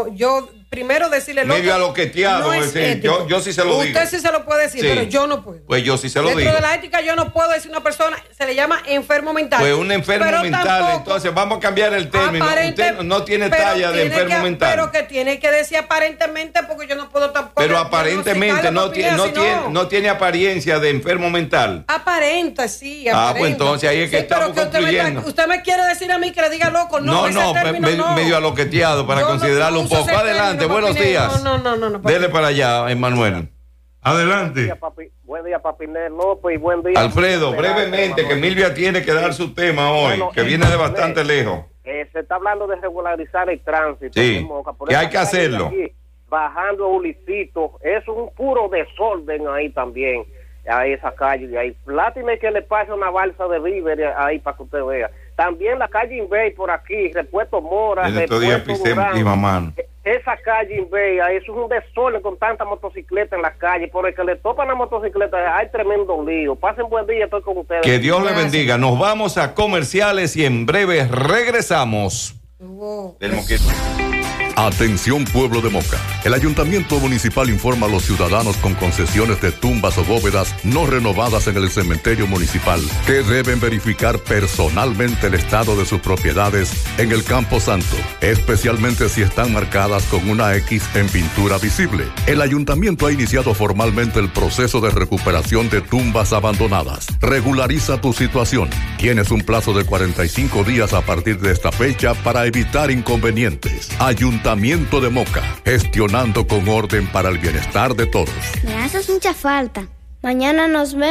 yo primero decirle medio aloqueteado, no yo sí se lo digo. Usted sí se lo puede decir, pero yo no puedo. Pues yo sí se lo digo. Dentro de la ética yo no puedo decir una persona, se le llama enfermo mental. Pues un enfermo mental, tampoco, entonces vamos a cambiar el término. Usted no tiene talla de enfermo mental. Pero que tiene que decir aparentemente, porque yo no puedo tampoco. Pero aparentemente no tiene apariencia de enfermo mental. Aparenta, sí, aparenta. Pues entonces ahí es que estamos concluyendo. Usted me quiere decir a mí que le diga loco, no, medio aloqueteado para considerarlo un poco. Adelante, buenos días. No. Dele para allá, Emmanuel. Adelante. Buen día, Papinel López, y buen día. Alfredo, brevemente, que Milvia tiene que dar su tema hoy, que viene de bastante lejos. Se está hablando de regularizar el tránsito. Sí, que hay que hacerlo. Aquí, bajando a Ulicito, es un puro desorden ahí también, a esa calle de ahí. Lástima que le pase una balsa de víveres ahí para que usted vea. También la calle Inbey por aquí, Repuesto Mora, Repuesto Durán. Esa calle Inbey, eso es un desorden con tanta motocicleta en la calle. Por el que le topan la motocicleta, hay tremendo lío. Pasen buen día, estoy con ustedes. Que Dios le bendiga. Nos vamos a comerciales y en breve regresamos. Atención pueblo de Moca. El Ayuntamiento Municipal informa a los ciudadanos con concesiones de tumbas o bóvedas no renovadas en el cementerio municipal que deben verificar personalmente el estado de sus propiedades en el Campo Santo, especialmente si están marcadas con una X en pintura visible. El Ayuntamiento ha iniciado formalmente el proceso de recuperación de tumbas abandonadas. Regulariza tu situación. Tienes un plazo de 45 días a partir de esta fecha para evitar inconvenientes. Ayuntamiento de Moca, gestionando con orden para el bienestar de todos. Me haces mucha falta. Mañana nos vemos.